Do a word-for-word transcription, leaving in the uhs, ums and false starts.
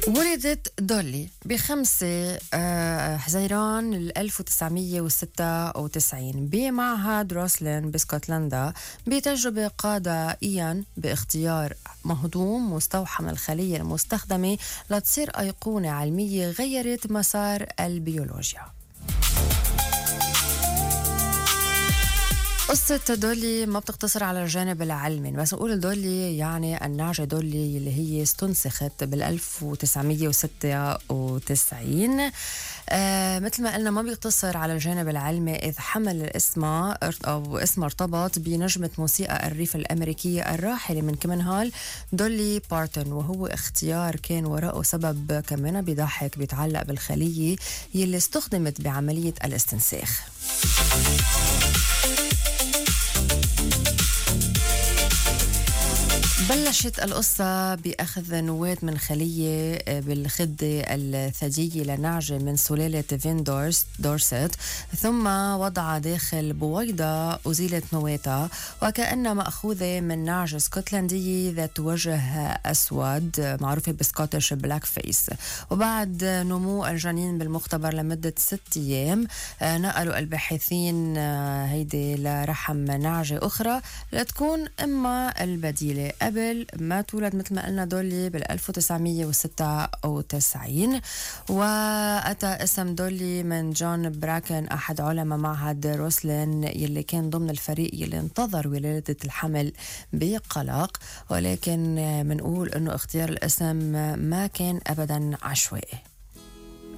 ولدت دولي بخمسة آه، حزيران ألف وتسعمية وستة وتسعين بمعهد روسلين باسكتلندا بتجربة قادة إيان باختيار مهضوم مستوحى من الخلية المستخدمة لتصير أيقونة علمية غيرت مسار البيولوجيا. قصة دولي ما بتقتصر على الجانب العلمي، بس نقول دولي يعني النعجة دولي اللي هي استنسخت بالألف وتسعمية وستة وتسعين. آه مثل ما قلنا ما بيقتصر على الجانب العلمي، إذ حمل اسمها أو اسمها ارتبط بنجمة موسيقى الريف الأمريكية الراحلة من كمنهال دولي بارتون، وهو اختيار كان وراءه سبب كمان بيضحك بيتعلق بالخلية يلي استخدمت بعملية الاستنساخ. بلشت القصة بأخذ نواة من خلية بالخدة الثديية لنعجة من سلالة فين دورس دورست، ثم وضعها داخل بويضة أزيلت نواتها وكأنها مأخوذة من نعجة اسكتلندية ذات وجه أسود معروفة بسكوتش بلاك فيس. وبعد نمو الجنين بالمختبر لمدة ست أيام نقلوا الباحثين هيدي لرحم نعجة أخرى لتكون أمها البديلة قبل ما تولد مثل ما قلنا دولي بالألف وتسعمية وستة وتسعين. وأتى اسم دولي من جون براكن أحد علماء معهد روسلين يلي كان ضمن الفريق يلي انتظر ولادة الحمل بقلق، ولكن منقول أنه اختيار الاسم ما كان أبدا عشوائي.